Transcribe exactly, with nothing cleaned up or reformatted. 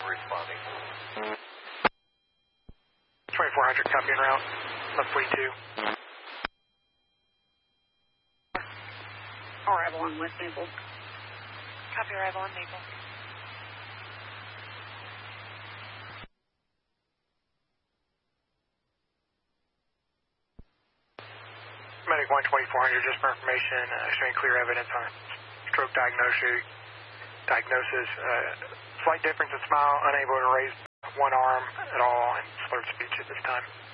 Responding. twenty-four hundred, copy en route. Left forty-two. Arrival on West Maple. Copy arrival on Maple. Medic one twenty-four hundred, just for information, uh, showing clear evidence on stroke diagnosis. Diagnosis, uh, slight difference in smile, unable to raise one arm at all, and slurred speech at this time.